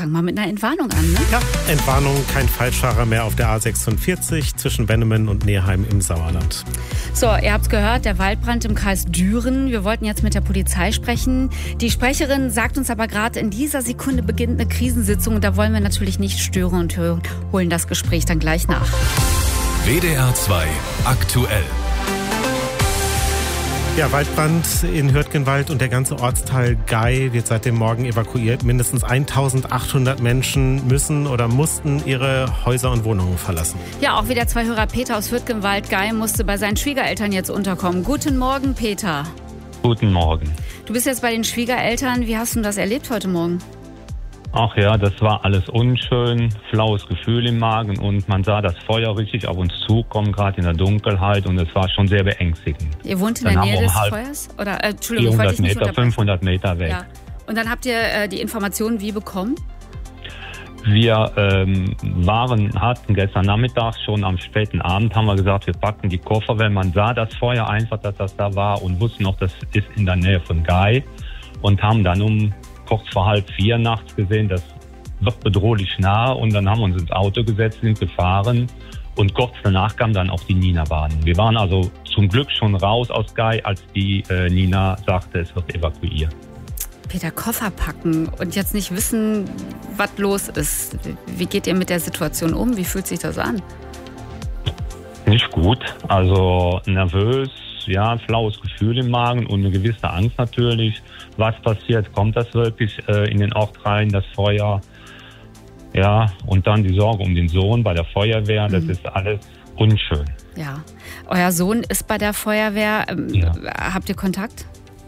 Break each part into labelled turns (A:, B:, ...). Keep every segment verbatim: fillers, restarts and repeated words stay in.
A: fang mal mit einer Entwarnung an, ne?
B: Ja, Entwarnung, kein Falschfahrer mehr auf der A sechsundvierzig zwischen Bennemen und Neheim im Sauerland.
A: So, ihr habt's gehört, der Waldbrand im Kreis Düren. Wir wollten jetzt mit der Polizei sprechen. Die Sprecherin sagt uns aber gerade, in dieser Sekunde beginnt eine Krisensitzung und da wollen wir natürlich nicht stören und holen das Gespräch dann gleich nach.
C: W D R zwei aktuell.
B: Ja, Waldbrand in Hürtgenwald und der ganze Ortsteil Gei wird seit dem Morgen evakuiert. Mindestens eintausendachthundert Menschen müssen oder mussten ihre Häuser und Wohnungen verlassen.
A: Ja, auch wieder zwei Hörer. Peter aus Hürtgenwald Gei musste bei seinen Schwiegereltern jetzt unterkommen. Guten Morgen, Peter.
D: Guten Morgen.
A: Du bist jetzt bei den Schwiegereltern. Wie hast du das erlebt heute Morgen?
D: Ach ja, das war alles unschön, flaues Gefühl im Magen und man sah das Feuer richtig auf uns zukommen, gerade in der Dunkelheit, und es war schon sehr beängstigend.
A: Ihr wohnt in der
D: Dann
A: Nähe
D: haben wir
A: des
D: um halb
A: Feuers? Oder, äh, Entschuldigung,
D: vierhundert
A: wollte ich nicht
D: Meter, fünfhundert Meter weg.
A: Ja. Und dann habt ihr äh, die Informationen wie bekommen?
D: Wir ähm, waren, hatten gestern Nachmittag schon am späten Abend, haben wir gesagt, wir packen die Koffer, weil man sah das Feuer einfach, dass das da war, und wussten noch, das ist in der Nähe von Gei, und haben dann um kurz vor halb vier nachts gesehen, das wird bedrohlich nah, und dann haben wir uns ins Auto gesetzt, sind gefahren, und kurz danach kam dann auch die Nina-Bahn. Wir waren also zum Glück schon raus aus Gei, als die äh, Nina sagte, es wird evakuiert.
A: Peter, Koffer packen und jetzt nicht wissen, was los ist. Wie geht ihr mit der Situation um? Wie fühlt sich das an?
D: Nicht gut, also nervös, ja, flaues Gefühl im Magen und eine gewisse Angst natürlich. Was passiert? Kommt das wirklich äh, in den Ort rein, das Feuer? Ja, und dann die Sorge um den Sohn bei der Feuerwehr, das mhm. ist alles unschön.
A: Ja, euer Sohn ist bei der Feuerwehr.
D: Ja.
A: Habt ihr Kontakt?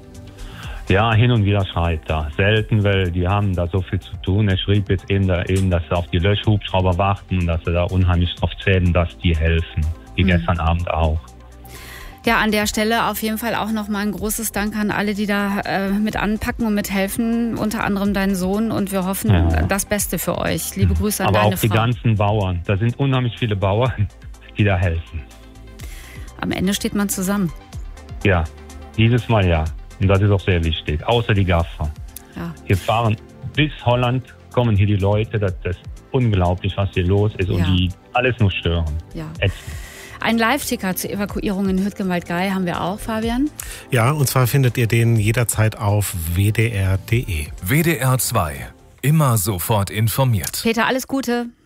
D: Ja, hin und wieder schreibt er. Selten, weil die haben da so viel zu tun. Er schrieb jetzt eben, da, eben dass sie auf die Löschhubschrauber warten und dass sie da unheimlich drauf zählen, dass die helfen. Wie mhm. gestern Abend auch.
A: Ja, an der Stelle auf jeden Fall auch nochmal ein großes Dank an alle, die da äh, mit anpacken und mithelfen, unter anderem deinen Sohn, und wir hoffen ja. das Beste für euch. Liebe Grüße an
D: Aber
A: deine
D: auch die
A: Frau.
D: ganzen Bauern. Da sind unheimlich viele Bauern, die da helfen.
A: Am Ende steht man zusammen.
D: Ja, dieses Mal ja. Und das ist auch sehr wichtig. Außer die Gaffer.
A: Ja.
D: Wir fahren bis Holland, kommen hier die Leute. Das ist unglaublich, was hier los ist, ja. und die alles nur stören.
A: Ja.
D: Ätzend.
A: Ein Live-Ticker zur Evakuierung in Hürtgenwald Gei haben wir auch, Fabian.
B: Ja, und zwar findet ihr den jederzeit auf w d r punkt d e.
C: W D R zwei. Immer sofort informiert.
A: Peter, alles Gute.